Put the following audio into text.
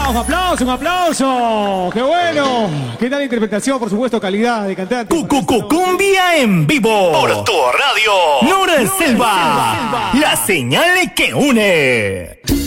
Un aplauso, un aplauso. ¡Qué bueno! ¿Qué tal interpretación? Por supuesto, calidad de cantante. Cumbia en vivo. Por tu radio. Nora Selva. La señal que une.